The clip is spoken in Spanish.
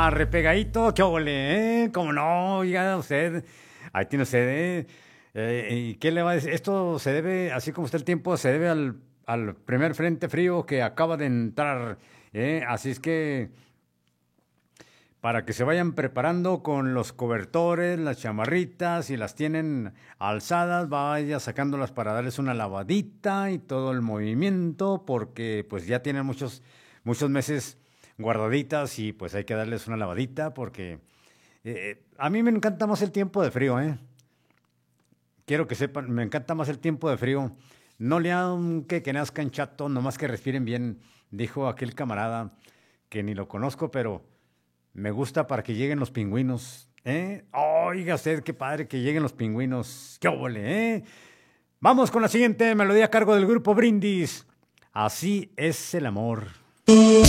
repegadito, qué ole, ¿eh? ¿Cómo no? Oiga, usted, ahí tiene usted, ¿eh? ¿Y qué le va a decir? Esto se debe, así como está el tiempo, se debe al primer frente frío que acaba de entrar, ¿eh? Así es que para que se vayan preparando con los cobertores, las chamarritas, si las tienen alzadas, vaya sacándolas para darles una lavadita y todo el movimiento, porque pues ya tienen muchos meses guardaditas y pues hay que darles una lavadita porque a mí me encanta más el tiempo de frío, ¿eh? Quiero que sepan, me encanta más el tiempo de frío. No le hagan que nazcan chato, nomás que respiren bien, dijo aquel camarada que ni lo conozco, pero me gusta para que lleguen los pingüinos, ¿eh? Oiga usted, qué padre que lleguen los pingüinos. ¡Qué óvole, eh! Vamos con la siguiente melodía a cargo del grupo Brindis. Así es el amor.